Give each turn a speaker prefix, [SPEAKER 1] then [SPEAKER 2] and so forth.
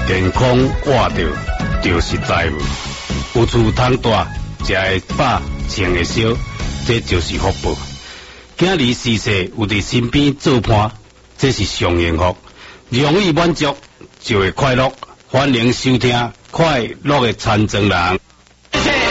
[SPEAKER 1] 健康活着就是财物，有厝通住，食会饱，穿会烧，这就是福报。今日逝世有伫身边做伴，这是上幸福。容易满足就会快乐。欢迎收听《快乐的残障人》。